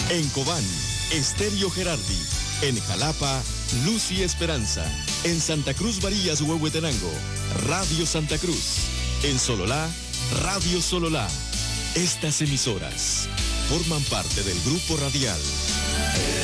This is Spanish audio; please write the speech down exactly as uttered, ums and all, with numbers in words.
En Cobán, Estéreo Gerardi. En Jalapa, Luz y Esperanza. En Santa Cruz Varillas, Huehuetenango, Radio Santa Cruz. En Sololá, Radio Sololá. Estas emisoras forman parte del Grupo Radial